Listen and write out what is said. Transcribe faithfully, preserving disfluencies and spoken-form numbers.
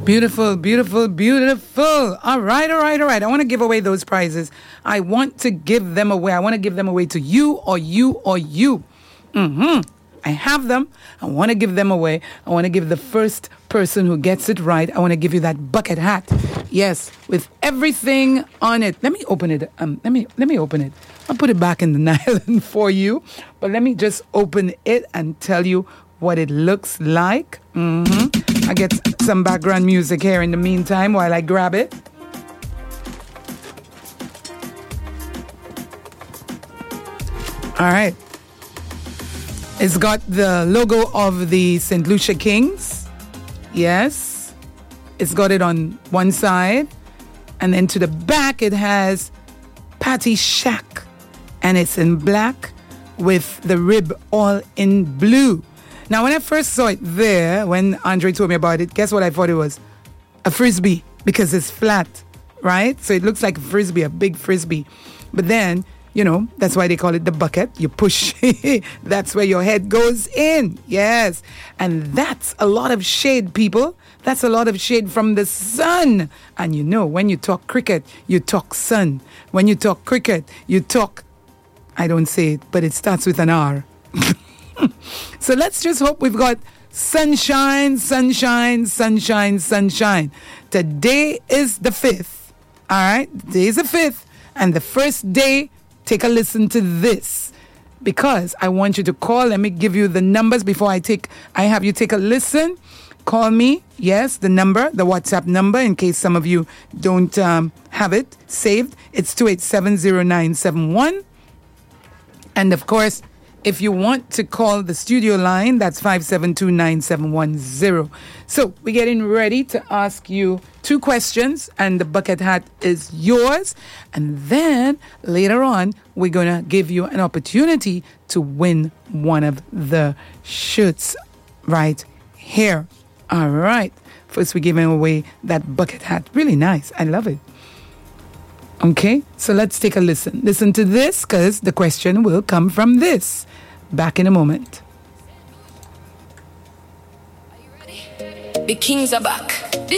Beautiful, beautiful, beautiful. All right, all right, all right. I want to give away those prizes. I want to give them away. I want to give them away to you or you or you. Mm-hmm. I have them. I want to give them away. I want to give the first person who gets it right. I want to give you that bucket hat. Yes, with everything on it. Let me open it. Um, let me let me open it. I'll put it back in the nylon for you. But let me just open it and tell you what it looks like. Mm-hmm. I get some background music here in the meantime while I grab it. All right. It's got the logo of the Saint Lucia Kings. Yes. It's got it on one side. And then to the back, it has Patty Shack. And it's in black with the rib all in blue. Now, when I first saw it there, when Andre told me about it, guess what I thought it was? A Frisbee, because it's flat, right? So it looks like a Frisbee, a big Frisbee. But then, you know, that's why they call it the bucket. You push, that's where your head goes in. Yes. And that's a lot of shade, people. That's a lot of shade from the sun. And you know, when you talk cricket, you talk sun. When you talk cricket, you talk, I don't say it, but it starts with an R. So let's just hope we've got sunshine, sunshine, sunshine, sunshine. Today is the fifth. All right? Today is the fifth. And the first day, take a listen to this. Because I want you to call. Let me give you the numbers before I take, I have you take a listen. Call me. Yes, the number, the WhatsApp number, in case some of you don't um, have it saved. It's two eight seven zero nine seven one. And of course, if you want to call the studio line, that's five seven two nine seven one zero. So we're getting ready to ask you two questions, and the bucket hat is yours. And then later on, we're going to give you an opportunity to win one of the shirts right here. All right. First, we're giving away that bucket hat. Really nice. I love it. Okay, so let's take a listen. Listen to this, because the question will come from this. Back in a moment. The Kings are back.